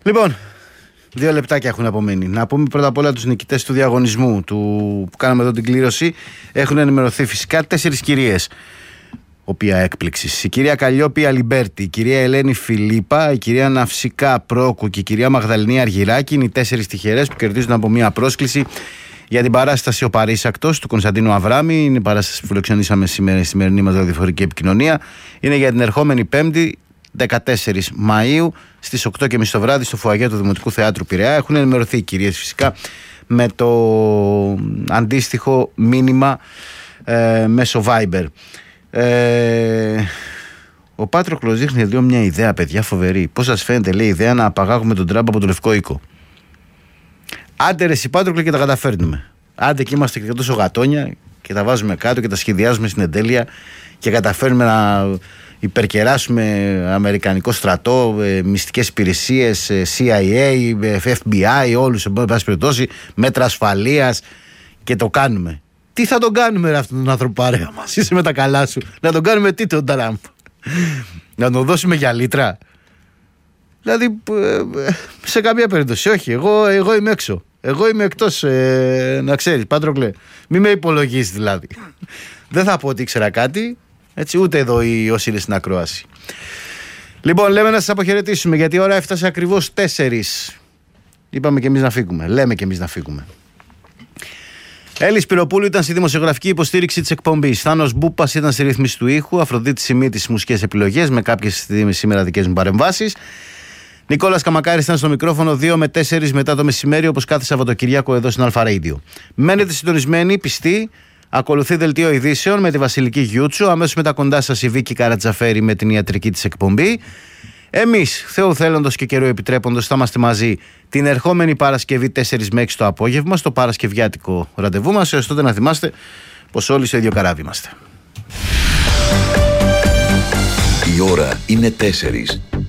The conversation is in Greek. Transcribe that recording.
Λοιπόν, 2 λεπτάκια έχουν απομείνει. Να πούμε πρώτα απ' όλα τους νικητές του διαγωνισμού που κάναμε εδώ την κλήρωση. Έχουν ενημερωθεί φυσικά 4 κυρίες. Οποία έκπληξη. Η κυρία Καλλιόπη Αλιμπέρτη, η κυρία Ελένη Φιλίπα, η κυρία Ναυσικά Πρόκου και η κυρία Μαγδαληνή Αργυράκη είναι οι 4 τυχερές που κερδίζουν από μια πρόσκληση για την παράσταση Ο Παρίσακτος του Κωνσταντίνου Αβράμη. Είναι η παράσταση που φιλοξενήσαμε σήμερα στη σημερινή μας ραδιοφορική επικοινωνία. Είναι για την ερχόμενη Πέμπτη, 14 Μαΐου, στις 8:30 το βράδυ στο φουαγέ του Δημοτικού Θεάτρου Πειραιά. Έχουν ενημερωθεί οι κυρίες φυσικά με το αντίστοιχο μήνυμα μέσω Viber. Ο Πάτροκλος δείχνει εδώ μια ιδέα, παιδιά, φοβερή. Πώς σας φαίνεται, λέει, η ιδέα να απαγάγουμε τον Τραμπ από το Λευκό Οίκο? Άντε ρε Πάτροκλε και τα καταφέρνουμε. Άντε και είμαστε και τόσο γατόνια και τα βάζουμε κάτω και τα σχεδιάζουμε στην εντέλεια και καταφέρνουμε να υπερκεράσουμε αμερικανικό στρατό, μυστικές υπηρεσίες, CIA, FBI, όλους εν πάση περιπτώσει, μέτρα ασφαλείας, και το κάνουμε. Τι θα τον κάνουμε ρε αυτόν τον άνθρωπο, παρέα μας? Είσαι με τα καλά σου. Να τον κάνουμε τι τον Τραμπ? Να τον δώσουμε για λίτρα? Δηλαδή σε καμία περίπτωση όχι. Εγώ είμαι έξω. Εγώ είμαι εκτός, να ξέρεις Πάτροκλε. Μη με υπολογίσεις δηλαδή. Δεν θα πω ότι ήξερα κάτι, έτσι, ούτε εδώ όσοι είναι στην ακρόαση. Λοιπόν, λέμε να σας αποχαιρετήσουμε γιατί η ώρα έφτασε ακριβώς 4. Είπαμε και εμείς να φύγουμε. Λέμε και εμείς να φύγουμε. Έλλη Σπυροπούλου ήταν στη δημοσιογραφική υποστήριξη της εκπομπής. Θάνος Μπούπας ήταν στη ρύθμιση του ήχου. Αφροδίτη Σιμίτη στις μουσικές επιλογές με κάποιες σήμερα δικές μου παρεμβάσεις. Νικόλας Καμακάρης ήταν στο μικρόφωνο 2 με 4 μετά το μεσημέρι, όπως κάθε Σαββατοκυριακό εδώ στην Αλφα Radio. Μένετε συντονισμένοι, πιστοί. Ακολουθεί δελτίο ειδήσεων με τη Βασιλική Γιούτσου. Αμέσως μετά κοντά σας η Βίκη Καρατζαφέρη με την ιατρική της εκπομπή. Εμείς, Θεού θέλοντος και καιρού επιτρέποντος, θα είμαστε μαζί την ερχόμενη Παρασκευή 4 με 6 το απόγευμα στο παρασκευιάτικο ραντεβού μας. Έως τότε να θυμάστε πως όλοι στο ίδιο καράβι είμαστε. Η ώρα είναι 4.